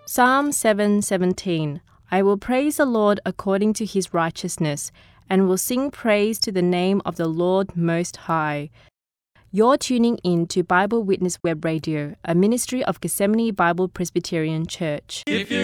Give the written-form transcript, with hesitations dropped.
Psalm 7:17. I will praise the Lord according to his righteousness, and will sing praise to the name of the Lord Most High. You're tuning in to Bible Witness Web Radio, a ministry of Gethsemane Bible Presbyterian Church. If you